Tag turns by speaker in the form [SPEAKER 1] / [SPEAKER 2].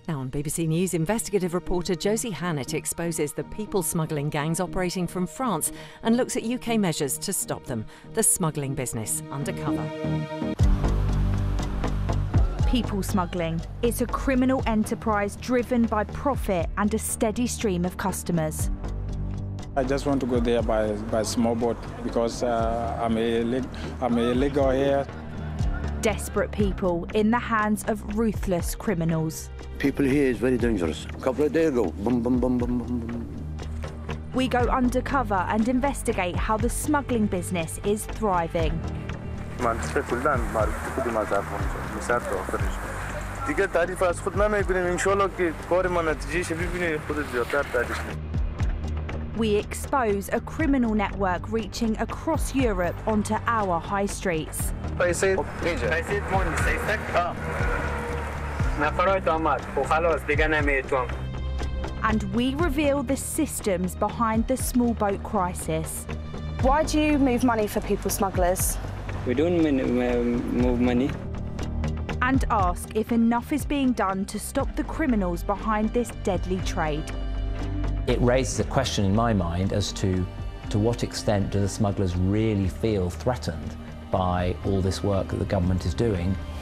[SPEAKER 1] Now on BBC News, investigative reporter Josie Hannett exposes the people smuggling gangs operating from France and looks at UK measures to stop them. The smuggling business undercover.
[SPEAKER 2] People smuggling. It's a criminal enterprise driven by profit and a steady stream of customers.
[SPEAKER 3] I just want to go there by small boat because I'm illegal here.
[SPEAKER 2] Desperate people in the hands of ruthless criminals.
[SPEAKER 4] People here is very dangerous. A couple of days ago, boom, boom, boom, boom, boom, boom.
[SPEAKER 2] We go undercover and investigate how the smuggling business is thriving. We expose a criminal network reaching across Europe onto our high streets. And we reveal the systems behind the small boat crisis.
[SPEAKER 5] Why do you move money for people smugglers?
[SPEAKER 6] We don't move money.
[SPEAKER 2] And ask if enough is being done to stop the criminals behind this deadly trade.
[SPEAKER 7] It raises a question in my mind as to what extent do the smugglers really feel threatened by all this work that the government is doing